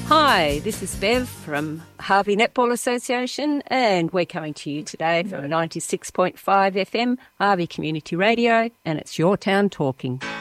Hi, this is Bev from Harvey Netball Association, and we're coming to you today from 96.5 FM, Harvey Community Radio, and it's Your Town Talking.